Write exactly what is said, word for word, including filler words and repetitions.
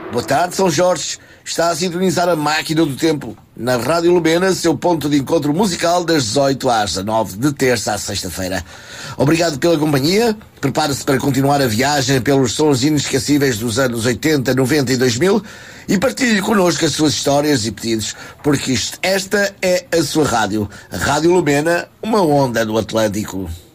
Boa tarde, São Jorge. Está a sintonizar a máquina do tempo. Na Rádio Lumena, seu ponto de encontro musical das dezoito às dezanove, de terça à sexta-feira. Obrigado pela companhia. Prepare-se para continuar a viagem pelos sons inesquecíveis dos anos oitenta, noventa e dois mil e partilhe connosco as suas histórias e pedidos, porque isto, esta é a sua rádio. A Rádio Lumena, uma onda do Atlântico.